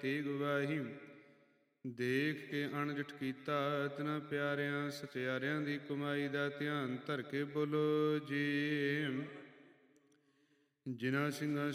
ਤੇ ਗਵਾਹੀ। ਦੇਖ ਕੇ ਅਣਜਿਠ ਕੀਤਾ ਤਿਨਾਂ ਪਿਆਰਿਆਂ ਸਚਿਆਰਿਆਂ ਦੀ ਕਮਾਈ ਦਾ ਧਿਆਨ ਧਰ ਕੇ ਬੋਲੋ ਜੀ। ਜਿਨ੍ਹਾਂ ਸਿੰਘਾਂ